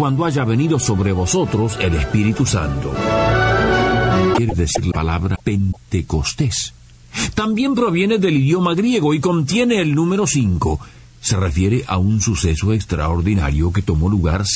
cuando haya venido sobre vosotros el Espíritu Santo. Quiere decir la palabra Pentecostés. También proviene del idioma griego y contiene el número 5. Se refiere a un suceso extraordinario que tomó lugar